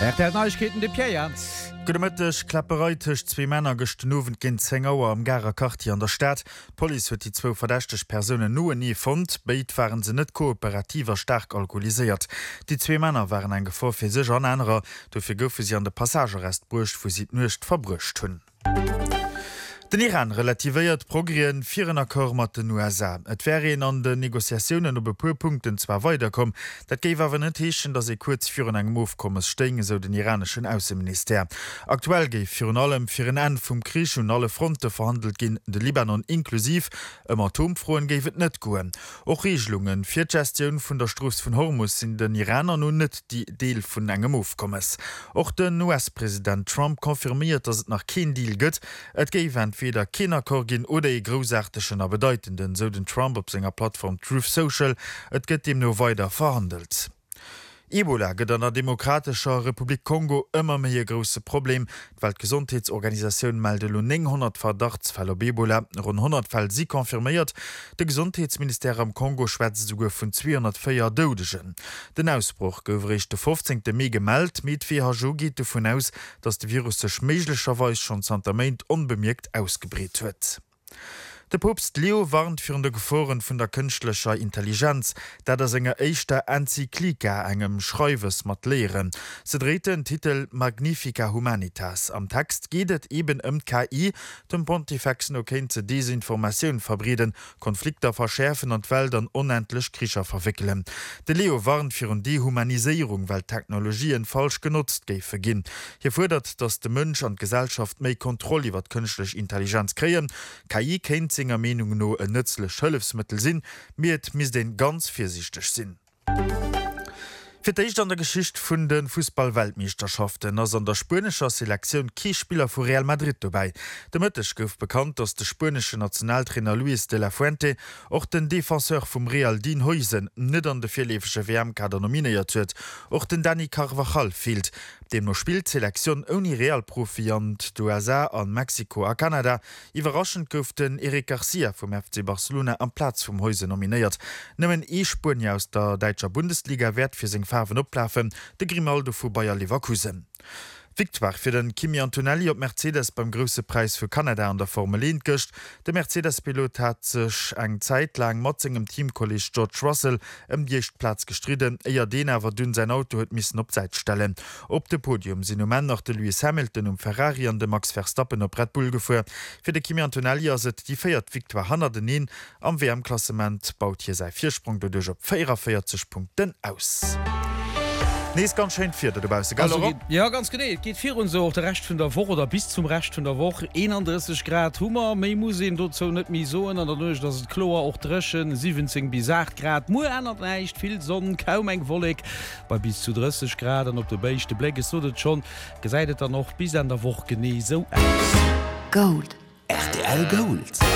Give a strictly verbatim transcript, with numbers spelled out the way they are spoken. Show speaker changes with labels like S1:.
S1: Neuigkeiten de Pierre.
S2: Gëmëttech klappereitech zwee Männer gestenowen ginint Zengauer am Garer Karti an der Stadt. Poli huet die zwo verdächteg Personen nue nie fond, beit waren se net kooperativer stark alkoholisiert. Die zwee Männer waren eng Gefor fir sech an enrer, dofir goufe sie an de Passagerest brucht, wo sie nucht verbrucht hunn. Den Iran relativiert Progrien vieren Akkor mat den U S A. Et wären an de Negoziationen op Punkten zwar weiterkom, dat géif awer net heechen, dat se kurz virun eng Mofkommes steng so den iranischen Außenminister. Aktuell géif virun allem fir en en vum Krich und alle Fronte verhandelt gin de Libanon inklusiv, ëm Atomfroen géifet net goen. Och Regelungen fir Gestioun vun der Strus vun Hormus sind den Iraner nun net die Deel vun engem Mofkommes. Och den U S-Präsident Trump konfirmiert, dat et nach kein Deal gëtt, et géif weder Kinderkorgin oder e großartigen a bedeutenden, so den Trump op senger Plattform Truth Social, et gëtt dem no weiter verhandelt. Ebola gëtt an der Demokratischer Republik Kongo ëmmer méi e grosse Problem. D'Weltgesundheitsorganisationun melde lo neunhundert Verdachtsfälle op Ebola, rund hundert Fäll sie konfirmiert. De Gesundheitsminister am Kongo schwätzt sogar vun zweihundertvier Dodegen. Den Ausbruch gouf de fünfzehnten Mai gemeldt, mit V H O geht davon aus, dass de Virus sech méiglecherweis schon Santa Main unbemerkt ausgebreet huet. Der Papst Leo warnt für de Geforen vun der künstlicher Intelligenz, da der senger eischter Enzyklika engem Schreiwes mat lehren. Se dreht den Titel Magnifica Humanitas. Am Text gehtet eben um K I, dem Pontifex no kenze Desinformation verbreden, Konflikte verschärfen und Wäldern unendlich Krischer verwickeln. De Leo warnt für die Humanisierung, weil Technologien falsch genutzt geife gin. Hier fordert, dass de Mensch und Gesellschaft méi Kontrolle iwwer künstlich Intelligenz kreen. K I kennt senger Meinung no e nützlech Hëllefsmittel sinn, miet mis den ganz vorsichtig sinn. Fir d'Eicht an der Geschicht vun den Fußball-Weltmeisterschaften ass an der spanischer Selektion Kiespieler vu Real Madrid dabei. De Mëttech gouf bekannt, dass der spanische Nationaltrainer Luis de la Fuente och den Defenseur vum Real Dean Huijsen net an de vierlefsche W M-Kader nominiert huet. Och den Dani Carvajal fehlt. Dem no spielt Selektion oni Realprofi an d'U S A an Mexiko a Kanada. Iwerraschend gouf den Eric Garcia vom F C Barcelona am Platz vum Huijsen nominiert. Nëmmen e Spurnier aus der Deutscher Bundesliga wert fir seg Farben oplafen, de Grimaldo vu Bayer Leverkusen. Victoire fir den Kimi Antonelli op Mercedes beim grosse Preis für Kanada an der Formel eins gëcht. De Mercedes-Pilot hat sech eng Zeit lang motzingem Teamkolleg George Russell ëm Diechtplatz gestriden, eier den awer dünn sein Auto huet missen op Zeit stellen. Op de Podium sinn um en nach de Lewis Hamilton um Ferrari an de Max Verstappen op Red Bull gefuer. Fir de Kimi Antonelli as et die feiert Victoire hundert een am W M-Klassement baut hier sei Viersprung dodurch op vierundvierzig Punkten aus. Nee, ist ganz schön vier,
S1: also, ja ganz genau geht vier und so der Rest von der Woche oder bis zum Rest von der Woche einunddreißig Grad Hummer muss dazu nicht mehr so und dadurch dass es Chlor auch dreschen siebzehn bis acht Grad nur ändert nicht viel Sonnen kaum ein Wollig bei bis zu dreißig Grad und auf der beste Blick ist so das schon gesagt dann noch bis an der Woche genau so aus.
S3: Gold R T L Gold.